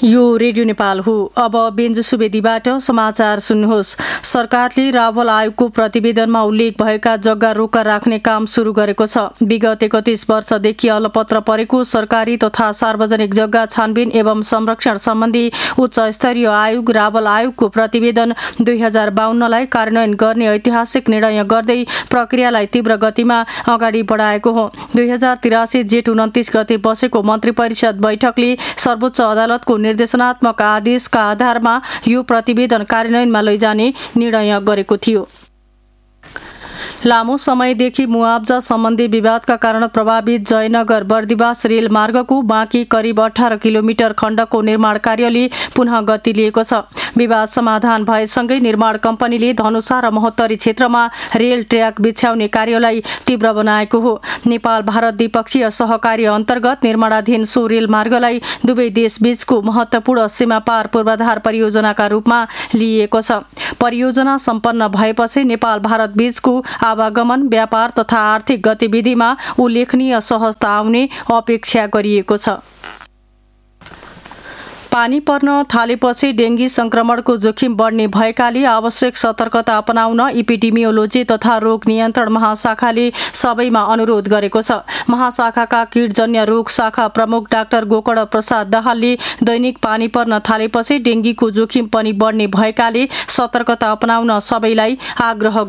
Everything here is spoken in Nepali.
यो रेडियो नेपाल हो। अब बेन्जु सुवेदीबाट समाचार सुन्नुहोस्। सरकारले रावल आयोगको प्रतिवेदनमा उल्लेख भएका जग्गा रोका राख्ने काम सुरु गरेको छ। विगत 31 वर्षदेखि अलपत्र परेको सरकारी तथा सार्वजनिक जग्गा छानबिन एवं संरक्षण सम्बन्धी उच्च स्तरीय आयोग रावल आयोगको प्रतिवेदन 2052लाई कार्यान्वयन गर्ने ऐतिहासिक निर्णय गर्दै प्रक्रियालाई तीव्र गतिमा अगाडि बढाएको हो। 2083 जेठ 29 गते बसेको मन्त्री परिषद बैठकले सर्वोच्च अदालतको निर्देशनात्मक आदेशका आधारमा यो प्रतिवेदन कार्यान्वयनमा लैजाने निर्णय गरेको थियो। लामो समयदेखि मुआब्जा सम्बन्धी विवादका कारण प्रभावित जयनगर बर्दिवास रेल मार्गको बाँकी करिब 18 किलोमिटर खण्डको निर्माण कार्यले पुनः गति लिएको छ। विवाद समाधान भएसँगै निर्माण कम्पनीले धनुषा र महोत्तरी क्षेत्रमा रेल ट्र्याक बिछ्याउने कार्यलाई तीव्र बनाएको हो। नेपाल भारत द्विपक्षीय सहकार्य अन्तर्गत निर्माणाधीन सो रेल मार्गलाई दुवै देशबीचको महत्वपूर्ण सीमापार पूर्वाधार परियोजनाका रूपमा लिइएको छ। परियोजना सम्पन्न भएपछि नेपाल भारत बीचको आवागमन, व्यापार तथा आर्थिक गतिविधिमा उल्लेखनीय सहजता आउने अपेक्षा गरिएको छ। पानी पर्न थालेपछि डेङ्गी संक्रमणको जोखिम बढ्ने भएकाले आवश्यक सतर्कता अपनाउन इपिडेमियोलोजी तथा रोग नियन्त्रण महाशाखाले सबैमा अनुरोध गरेको छ। महाशाखाका कीटजन्य रोग शाखा प्रमुख डाक्टर गोकर्ण प्रसाद दाहालले दैनिक पानी पर्न थालेपछि डेङ्गीको जोखिम पनि बढ्ने भएकाले सतर्कता अपनाउन सबैलाई आग्रह